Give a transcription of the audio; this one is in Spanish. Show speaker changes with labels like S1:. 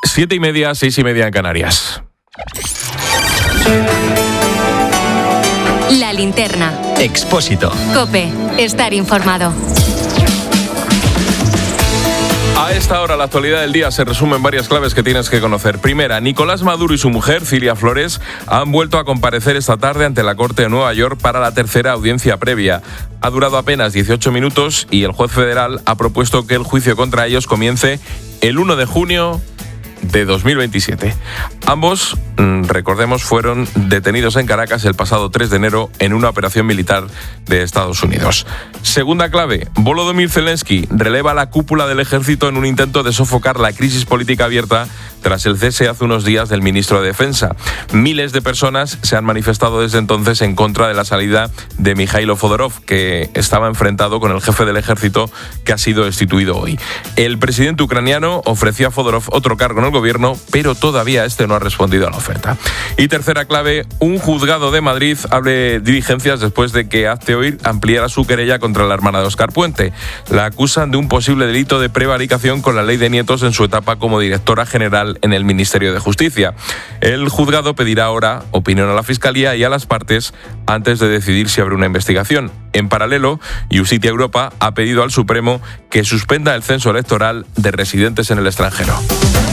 S1: 7:30, 6:30 en Canarias.
S2: La linterna.
S3: Expósito.
S2: COPE. Estar informado.
S1: A esta hora, la actualidad del día se resume en varias claves que tienes que conocer. Primera, Nicolás Maduro y su mujer, Cilia Flores, han vuelto a comparecer esta tarde ante la Corte de Nueva York para la tercera audiencia previa. Ha durado apenas 18 minutos y el juez federal ha propuesto que el juicio contra ellos comience el 1 de junio de 2027. Ambos, recordemos, fueron detenidos en Caracas el pasado 3 de enero en una operación militar de Estados Unidos. Segunda clave, Volodymyr Zelensky releva la cúpula del ejército en un intento de sofocar la crisis política abierta tras el cese hace unos días del ministro de Defensa. Miles de personas se han manifestado desde entonces en contra de la salida de Mikhailo Fodorov, que estaba enfrentado con el jefe del ejército que ha sido destituido hoy. El presidente ucraniano ofreció a Fodorov otro cargo en el gobierno, pero todavía este no ha respondido a la oferta. Y tercera clave, un juzgado de Madrid abre diligencias después de que Hazte Oír ampliara su querella contra la hermana de Óscar Puente. La acusan de un posible delito de prevaricación con la ley de nietos en su etapa como directora general en el Ministerio de Justicia. El juzgado pedirá ahora opinión a la Fiscalía y a las partes antes de decidir si abre una investigación. En paralelo, Justitia Europa ha pedido al Supremo que suspenda el censo electoral de residentes en el extranjero.